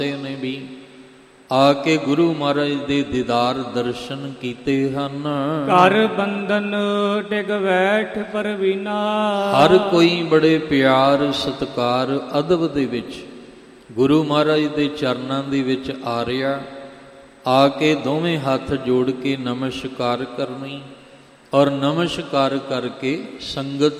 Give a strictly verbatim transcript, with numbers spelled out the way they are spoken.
ਨੇ ਵੀ ਆ ਕੇ ਗੁਰੂ ਮਹਾਰਾਜ ਦੇ ਦੀਦਾਰ ਦਰਸ਼ਨ ਕੀਤੇ ਹਨ। ਘਰ ਬੰਧਨ ਟਿਕ ਬੈਠ ਪਰਵੀਨਾ, ਹਰ ਕੋਈ ਬੜੇ ਪਿਆਰ ਸਤਿਕਾਰ ਅਦਬ ਦੇ ਵਿੱਚ ਗੁਰੂ ਮਹਾਰਾਜ ਦੇ ਚਰਨਾਂ ਦੇ ਵਿੱਚ ਆ ਰਿਹਾ। ਆ ਕੇ ਦੋਵੇਂ ਹੱਥ ਜੋੜ ਕੇ ਨਮਸਕਾਰ ਕਰਨੀ ਔਰ ਨਮਸਕਾਰ ਕਰਕੇ ਸੰਗਤ